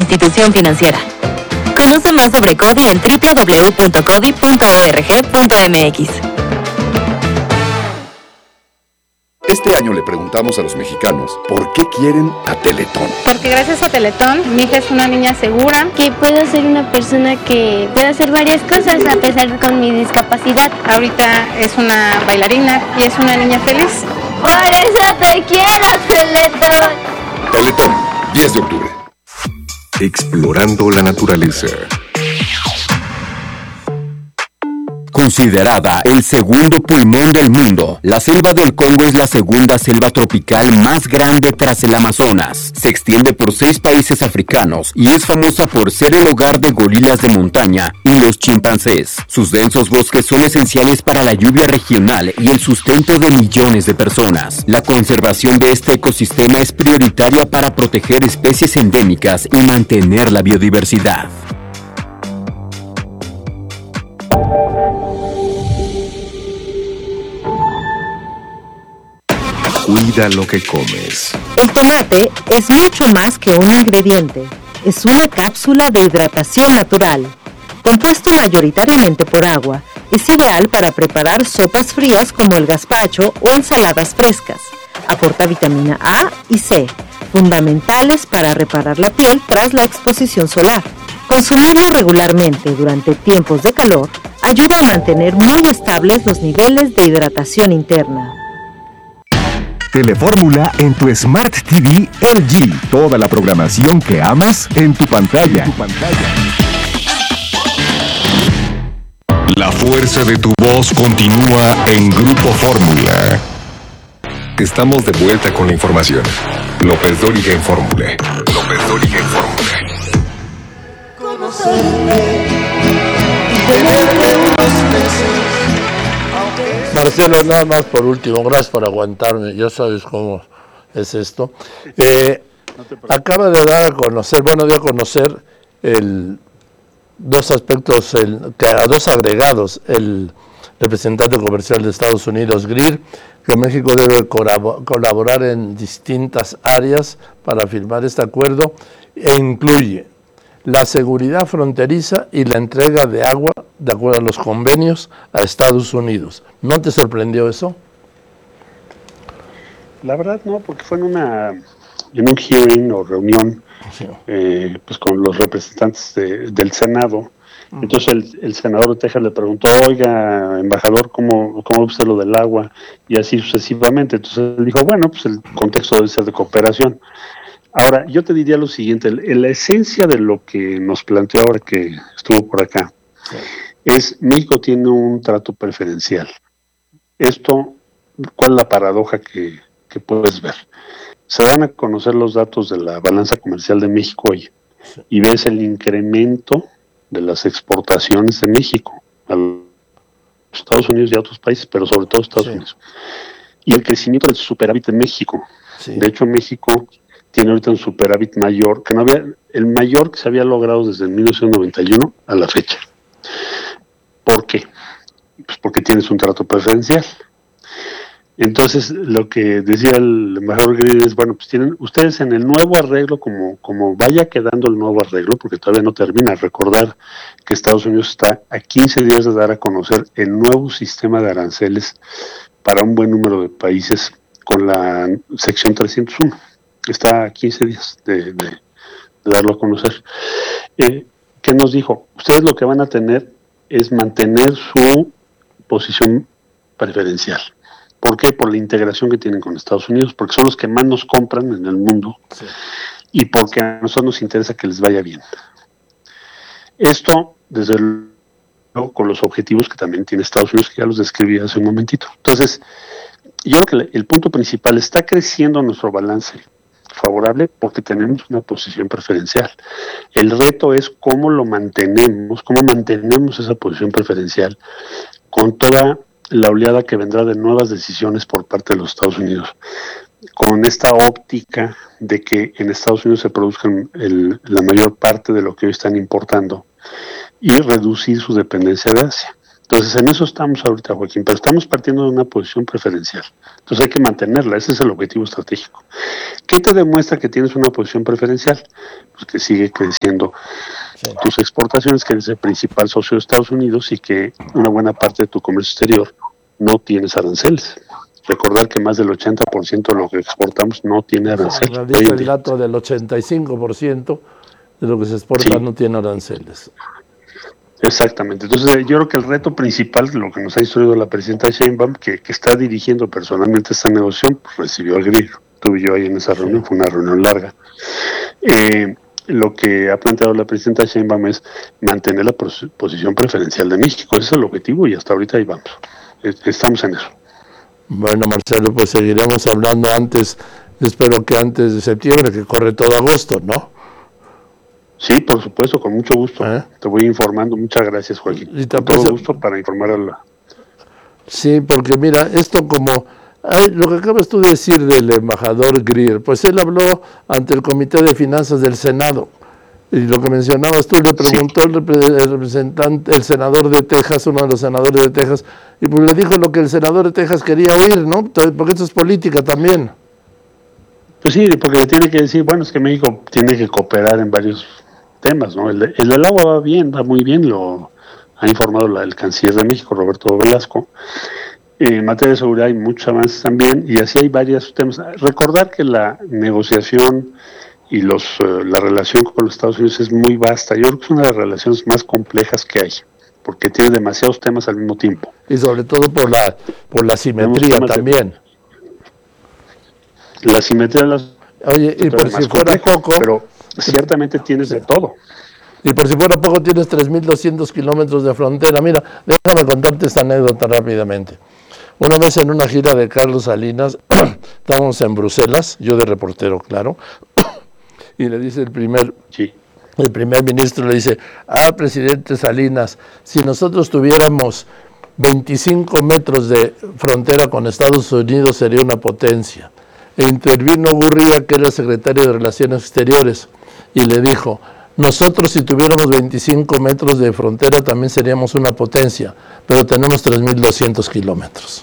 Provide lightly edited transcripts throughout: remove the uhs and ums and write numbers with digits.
institución financiera. Conoce más sobre CODI en www.codi.org.mx. Este año le preguntamos a los mexicanos por qué quieren a Teletón. Porque gracias a Teletón, mi hija es una niña segura. Que puedo ser una persona que puede hacer varias cosas a pesar con mi discapacidad. Ahorita es una bailarina y es una niña feliz. Por eso te quiero, Teletón. Teletón, 10 de octubre. Explorando la naturaleza. Considerada el segundo pulmón del mundo, la selva del Congo es la segunda selva tropical más grande tras el Amazonas. Se extiende por 6 países africanos y es famosa por ser el hogar de gorilas de montaña y los chimpancés. Sus densos bosques son esenciales para la lluvia regional y el sustento de millones de personas. La conservación de este ecosistema es prioritaria para proteger especies endémicas y mantener la biodiversidad. Cuida lo que comes. El tomate es mucho más que un ingrediente. Es una cápsula de hidratación natural. Compuesto mayoritariamente por agua, es ideal para preparar sopas frías como el gazpacho o ensaladas frescas. Aporta vitamina A y C, fundamentales para reparar la piel tras la exposición solar. Consumirlo regularmente durante tiempos de calor ayuda a mantener muy estables los niveles de hidratación interna. Telefórmula en tu Smart TV LG. Toda la programación que amas en tu pantalla. La fuerza de tu voz continúa en Grupo Fórmula. Estamos de vuelta con la información. López Dóriga en Fórmula. Marcelo, nada más por último, gracias por aguantarme, ya sabes cómo es esto. Acaba de dar a conocer, dio a conocer dos aspectos, a dos agregados, el representante comercial de Estados Unidos, Greer, que México debe colaborar en distintas áreas para firmar este acuerdo, e incluye la seguridad fronteriza y la entrega de agua, de acuerdo a los convenios, a Estados Unidos. ¿No te sorprendió eso? La verdad no, porque fue en un hearing o reunión pues con los representantes del Senado. Entonces el senador de Texas le preguntó, oiga, embajador, ¿cómo ve usted lo del agua? Y así sucesivamente. Entonces él dijo, bueno, pues el contexto debe ser de cooperación. Ahora, yo te diría lo siguiente, la esencia de lo que nos planteó ahora que estuvo por acá, es México tiene un trato preferencial. Esto, ¿cuál es la paradoja que puedes ver? Se dan a conocer los datos de la balanza comercial de México hoy y ves el incremento de las exportaciones de México a los Estados Unidos y a otros países, pero sobre todo Estados Unidos. Y el crecimiento del superávit de México. De hecho, México tiene ahorita un superávit mayor, el mayor que se había logrado desde 1991 a la fecha. ¿Por qué? Pues porque tienes un trato preferencial. Entonces, lo que decía el embajador Greer es, bueno, pues tienen ustedes en el nuevo arreglo, como vaya quedando el nuevo arreglo, porque todavía no termina, recordar que Estados Unidos está a 15 días de dar a conocer el nuevo sistema de aranceles para un buen número de países con la sección 301. Está a 15 días de darlo a conocer. ¿Qué nos dijo? Ustedes lo que van a tener es mantener su posición preferencial. ¿Por qué? Por la integración que tienen con Estados Unidos, porque son los que más nos compran en el mundo y porque a nosotros nos interesa que les vaya bien. Esto, desde luego, con los objetivos que también tiene Estados Unidos, que ya los describí hace un momentito. Entonces, yo creo que el punto principal, está creciendo nuestro balance favorable porque tenemos una posición preferencial. El reto es cómo mantenemos esa posición preferencial con toda la oleada que vendrá de nuevas decisiones por parte de los Estados Unidos, con esta óptica de que en Estados Unidos se produzcan la mayor parte de lo que hoy están importando y reducir su dependencia de Asia. Entonces, en eso estamos ahorita, Joaquín, pero estamos partiendo de una posición preferencial. Entonces hay que mantenerla, ese es el objetivo estratégico. ¿Qué te demuestra que tienes una posición preferencial? Pues que sigue creciendo tus exportaciones, que eres el principal socio de Estados Unidos y que una buena parte de tu comercio exterior no tienes aranceles. Recordar que más del 80% de lo que exportamos no tiene aranceles. El dato del 85% de lo que se exporta no tiene aranceles. Exactamente. Entonces yo creo que el reto principal, lo que nos ha instruido la presidenta Sheinbaum, que está dirigiendo personalmente esta negociación, pues recibió a Greer. Tuve yo ahí en esa reunión, fue una reunión larga. Lo que ha planteado la presidenta Sheinbaum es mantener la posición preferencial de México. Ese es el objetivo y hasta ahorita ahí vamos. Estamos en eso. Bueno, Marcelo, pues seguiremos hablando espero que antes de septiembre, que corre todo agosto, ¿no? Sí, por supuesto, con mucho gusto. Te voy informando. Muchas gracias, Joaquín. Con todo gusto para informar a la... Sí, porque mira, esto como... lo que acabas tú de decir del embajador Greer, pues él habló ante el Comité de Finanzas del Senado. Y lo que mencionabas tú, le preguntó el representante, el senador de Texas, uno de los senadores de Texas, y pues le dijo lo que el senador de Texas quería oír, ¿no? Porque esto es política también. Pues sí, porque le tiene que decir, bueno, es que México tiene que cooperar en varios temas, ¿no? El del agua va bien, va muy bien, lo ha informado el canciller de México, Roberto Velasco. En materia de seguridad hay muchos avances también, y así hay varios temas. Recordar que la negociación y la relación con los Estados Unidos es muy vasta. Yo creo que es una de las relaciones más complejas que hay, porque tiene demasiados temas al mismo tiempo. Y sobre todo por la simetría también. La simetría de las... Oye, y por si fuera poco... Pero ciertamente tienes de todo. Y por si fuera poco tienes 3.200 kilómetros de frontera. Mira, déjame contarte esta anécdota rápidamente. Una vez en una gira de Carlos Salinas, estábamos en Bruselas, yo de reportero, claro, y le dice el primer ministro, le dice, presidente Salinas, si nosotros tuviéramos 25 metros de frontera con Estados Unidos sería una potencia. E intervino Gurría, que era el secretario de Relaciones Exteriores, y le dijo, nosotros si tuviéramos 25 metros de frontera también seríamos una potencia, pero tenemos 3.200 kilómetros.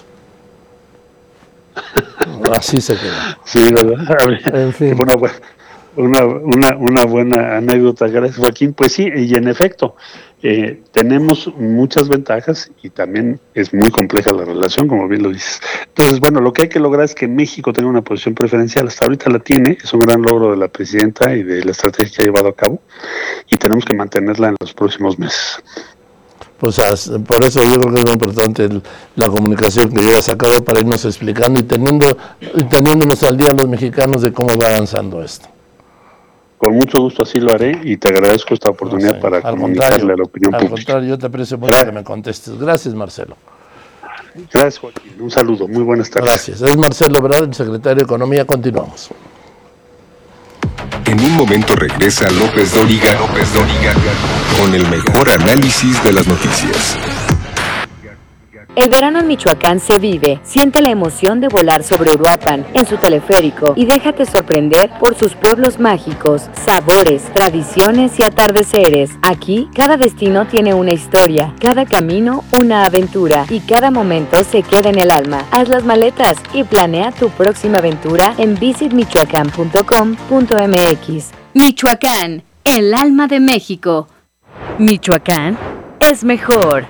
Así se quedó. Sí, ¿verdad? En fin. Una buena anécdota, gracias, Joaquín. Pues sí, y en efecto, tenemos muchas ventajas y también es muy compleja la relación, como bien lo dices. Entonces, bueno, lo que hay que lograr es que México tenga una posición preferencial. Hasta ahorita la tiene, es un gran logro de la presidenta y de la estrategia que ha llevado a cabo, y tenemos que mantenerla en los próximos meses. Pues por eso yo creo que es muy importante la comunicación que llevas a cabo para irnos explicando y teniéndonos al día los mexicanos de cómo va avanzando esto. Con mucho gusto así lo haré y te agradezco esta oportunidad para comunicarle a la opinión pública. Al contrario, yo te aprecio mucho que me contestes. Gracias, Marcelo. Gracias, Joaquín. Un saludo. Muy buenas tardes. Gracias. Es Marcelo Ebrard, el secretario de Economía. Continuamos. En un momento regresa López Dóriga con el mejor análisis de las noticias. El verano en Michoacán se vive. Siente la emoción de volar sobre Uruapan en su teleférico y déjate sorprender por sus pueblos mágicos, sabores, tradiciones y atardeceres. Aquí, cada destino tiene una historia, cada camino una aventura y cada momento se queda en el alma. Haz las maletas y planea tu próxima aventura en visitmichoacán.com.mx. Michoacán, el alma de México. Michoacán es mejor.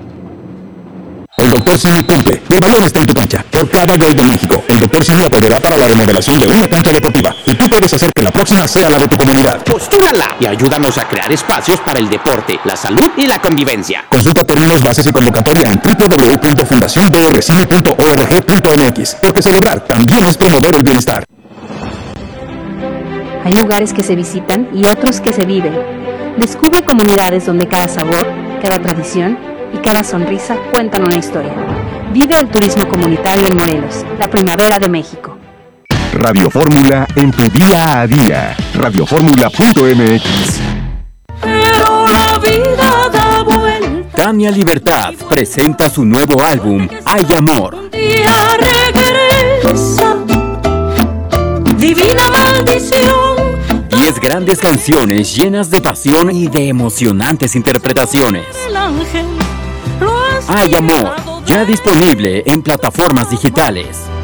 El Dr. Simi cumple. Mi balón está en tu cancha. Por cada gol de México, el Dr. Simi apoyará para la remodelación de una cancha deportiva. Y tú puedes hacer que la próxima sea la de tu comunidad. ¡Postúrala! Y ayúdanos a crear espacios para el deporte, la salud y la convivencia. Consulta términos, bases y convocatoria en www.fundaciondrcimi.org.mx. Porque celebrar también es promover el bienestar. Hay lugares que se visitan y otros que se viven. Descubre comunidades donde cada sabor, cada tradición y cada sonrisa cuentan una historia. Vive el turismo comunitario en Morelos, la primavera de México. Radio Fórmula en tu día a día. Radioformula.mx. Pero la vida da vuelta. Tania Libertad presenta su nuevo álbum, Hay Amor. Un día regresa, divina maldición. 10 grandes canciones llenas de pasión y de emocionantes interpretaciones. El ángel Hay amor, ya disponible en plataformas digitales.